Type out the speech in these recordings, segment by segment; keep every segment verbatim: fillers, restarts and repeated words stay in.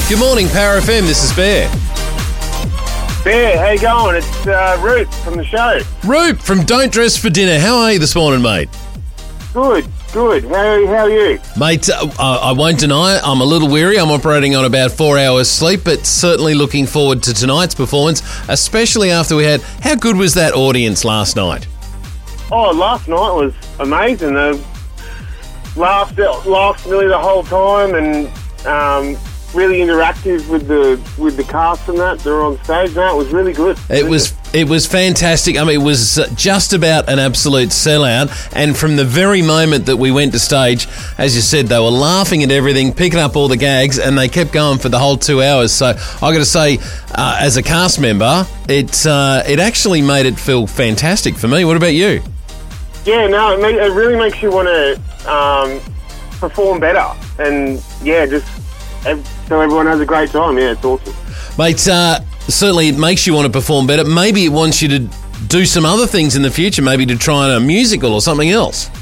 Good morning, Power F M. This is Bear. Bear, how you going? It's uh, Roop from the show. Roop from Don't Dress for Dinner. How are you this morning, mate? Good, good. How, how are you? Mate, uh, I won't deny it. I'm a little weary. I'm operating on about four hours sleep, but certainly looking forward to tonight's performance, especially after we had... How good was that audience last night? Oh, last night was amazing. They laughed, laughed nearly the whole time, and um, really interactive with the with the cast and that. They were on stage. That was really good. It really was good. It was fantastic. I mean, it was just about an absolute sellout. And from the very moment that we went to stage, as you said, they were laughing at everything, picking up all the gags, and they kept going for the whole two hours. So I got to say, uh, as a cast member, it uh, it actually made it feel fantastic for me. What about you? Yeah, no, it, make, it really makes you want to um, perform better, and yeah, just so everyone has a great time. Yeah, it's awesome, mate. Uh, certainly, it makes you want to perform better. Maybe it wants you to do some other things in the future. Maybe to try a musical or something else.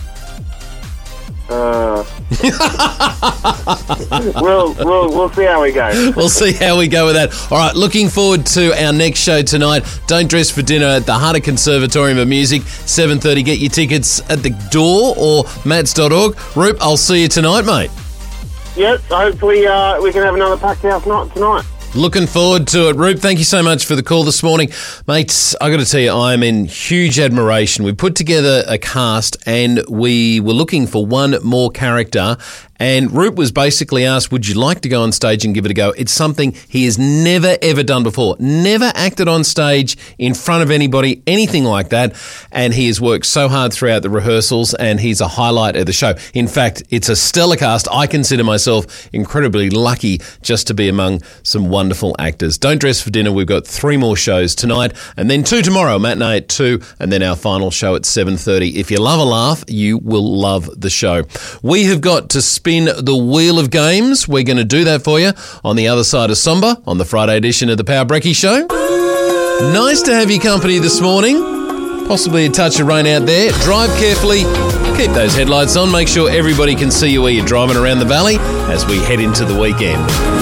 Uh, we'll, we'll we'll see how we go. We'll see how we go with that. All right, looking forward to our next show tonight. Don't Dress for Dinner at the Hunter Conservatorium of Music, seven thirty. Get your tickets at the door or mats dot org. Roop, I'll see you tonight, mate. Yep, hopefully uh, we can have another packed house night tonight. Looking forward to it. Roop, thank you so much for the call this morning. Mates, I got to tell you, I'm in huge admiration. We put together a cast and we were looking for one more character, and Roop was basically asked, would you like to go on stage and give it a go? It's something he has never, ever done before. Never acted on stage in front of anybody, anything like that. And he has worked so hard throughout the rehearsals, and he's a highlight of the show. In fact, it's a stellar cast. I consider myself incredibly lucky just to be among some wonderful actors. Don't Dress for Dinner. We've got three more shows tonight, and then two tomorrow, matinee at two, and then our final show at seven thirty. If you love a laugh, you will love the show. We have got to spin the wheel of games. We're going to do that for you on the other side of Somber on the Friday edition of the Power Brekkie Show. Nice to have your company this morning. Possibly a touch of rain out there. Drive carefully. Keep those headlights on. Make sure everybody can see you where you're driving around the valley as we head into the weekend.